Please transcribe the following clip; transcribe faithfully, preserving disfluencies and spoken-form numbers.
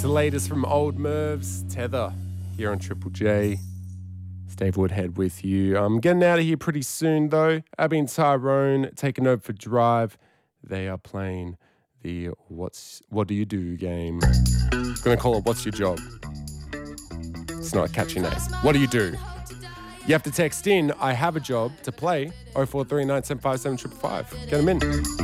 the latest from Old Mervs, Tether, here on Triple J. It's Dave Woodhead with you. I'm getting out of here pretty soon, though. Abby and Tyrone taking over for Drive. They are playing the What's What Do You Do game. I'm going to call it What's Your Job. It's not a catchy name. What do you do? You have to text in, I have a job, to play oh four three nine seven five seven five five. Get them in.